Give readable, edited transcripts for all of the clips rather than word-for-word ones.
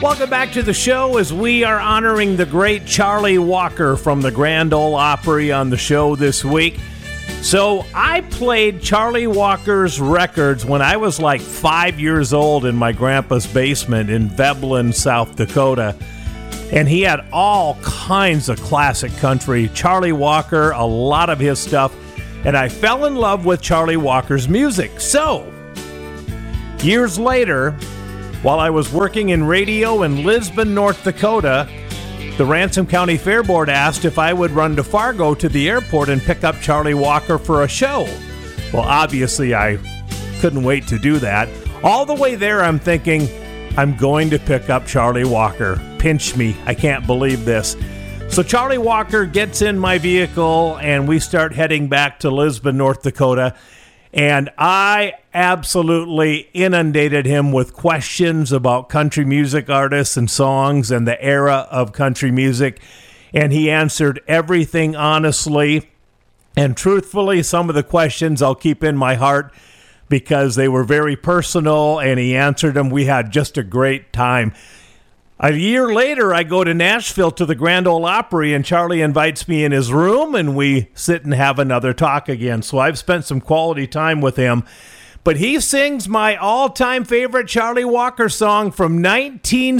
Welcome back to the show as we are honoring the great Charlie Walker from the Grand Ole Opry on the show this week. So I played Charlie Walker's records when I was like 5 years old in my grandpa's basement in Veblen, South Dakota. And he had all kinds of classic country. Charlie Walker, a lot of his stuff. And I fell in love with Charlie Walker's music. So, years later, while I was working in radio in Lisbon, North Dakota, the Ransom County Fair Board asked if I would run to Fargo to the airport and pick up Charlie Walker for a show. Well, obviously, I couldn't wait to do that. All the way there, I'm thinking, I'm going to pick up Charlie Walker. Pinch me. I can't believe this. So Charlie Walker gets in my vehicle, and we start heading back to Lisbon, North Dakota. And I absolutely inundated him with questions about country music artists and songs and the era of country music. And he answered everything honestly and truthfully. Some of the questions I'll keep in my heart because they were very personal, and he answered them. We had just a great time. A year later, I go to Nashville to the Grand Ole Opry, and Charlie invites me in his room, and we sit and have another talk again. So I've spent some quality time with him. But he sings my all-time favorite Charlie Walker song from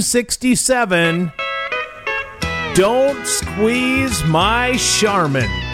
1967, Don't Squeeze My Charmin.